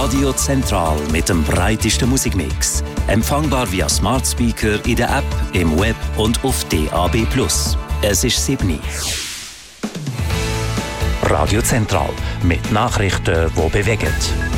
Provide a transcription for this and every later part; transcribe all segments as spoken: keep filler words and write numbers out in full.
Radio Zentral mit dem breitesten Musikmix. Empfangbar via Smart Speaker in der App, im Web und auf D A B plus. Es ist sieben Uhr. Radio Zentral mit Nachrichten, die bewegen.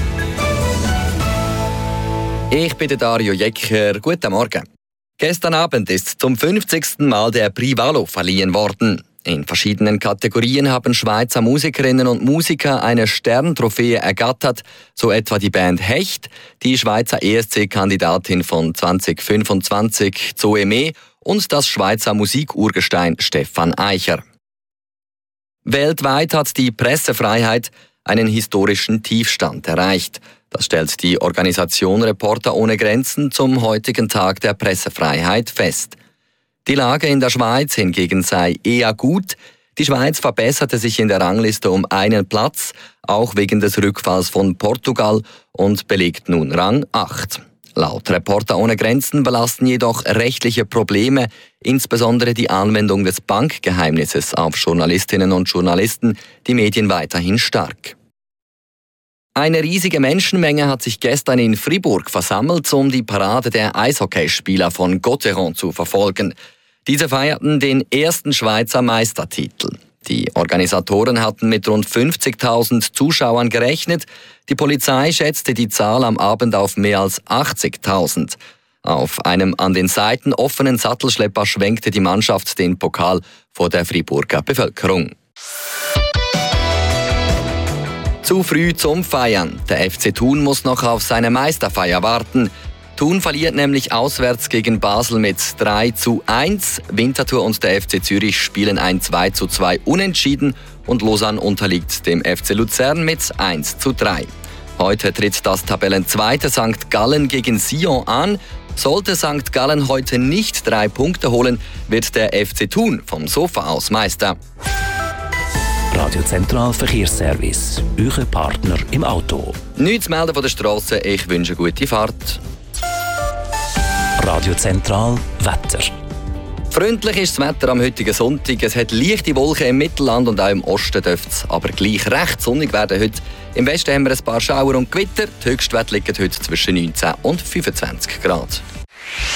Ich bin Dario Jecker. Guten Morgen. Gestern Abend ist zum fünfzigsten Mal der Prix Valo verliehen worden. In verschiedenen Kategorien haben Schweizer Musikerinnen und Musiker eine Sterntrophäe ergattert, so etwa die Band Hecht, die Schweizer E S C-Kandidatin von zwanzig fünfundzwanzig Zoe Mee und das Schweizer Musikurgestein Stefan Eicher. Weltweit hat die Pressefreiheit einen historischen Tiefstand erreicht. Das stellt die Organisation Reporter ohne Grenzen zum heutigen Tag der Pressefreiheit fest. Die Lage in der Schweiz hingegen sei eher gut. Die Schweiz verbesserte sich in der Rangliste um einen Platz, auch wegen des Rückfalls von Portugal, und belegt nun Rang acht. Laut Reporter ohne Grenzen belasten jedoch rechtliche Probleme, insbesondere die Anwendung des Bankgeheimnisses auf Journalistinnen und Journalisten, die Medien weiterhin stark. Eine riesige Menschenmenge hat sich gestern in Fribourg versammelt, um die Parade der Eishockeyspieler von Gotteron zu verfolgen. Diese feierten den ersten Schweizer Meistertitel. Die Organisatoren hatten mit rund fünfzigtausend Zuschauern gerechnet. Die Polizei schätzte die Zahl am Abend auf mehr als achtzigtausend. Auf einem an den Seiten offenen Sattelschlepper schwenkte die Mannschaft den Pokal vor der Friburger Bevölkerung. Zu früh zum Feiern. Der F C Thun muss noch auf seine Meisterfeier warten. Thun verliert nämlich auswärts gegen Basel mit drei zu eins. Winterthur und der F C Zürich spielen ein zwei zu zwei unentschieden und Lausanne unterliegt dem F C Luzern mit eins zu drei. Heute tritt das Tabellenzweite Sankt Gallen gegen Sion an. Sollte Sankt Gallen heute nicht drei Punkte holen, wird der F C Thun vom Sofa aus Meister. Radio Zentral Verkehrsservice, euer Partner im Auto. Nichts zu melden von der Strasse, ich wünsche gute Fahrt. Radio Zentral Wetter. Freundlich ist das Wetter am heutigen Sonntag. Es hat leichte Wolken im Mittelland und auch im Osten dürfte es aber gleich recht sonnig werden heute. Im Westen haben wir ein paar Schauer und Gewitter. Die Höchstwerte liegen heute zwischen neunzehn und fünfundzwanzig Grad.